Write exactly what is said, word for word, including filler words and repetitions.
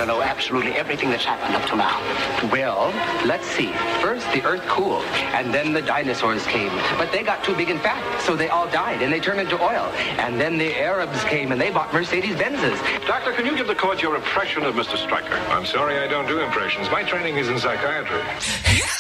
want to know absolutely everything that's happened up to now. Well, let's see. First, the Earth cooled, and then the dinosaurs came. But they got too big and fat, so they all died, and they turned into oil. And then the Arabs came, and they bought Mercedes-Benzes. Doctor, can you give the court your impression of Mister Stryker? I'm sorry I don't do impressions. My training is in psychiatry.